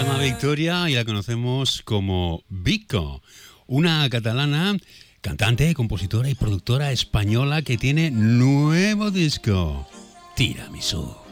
llama Victoria y la conocemos como Vico, una catalana, cantante, compositora y productora española que tiene nuevo disco, Tiramisú.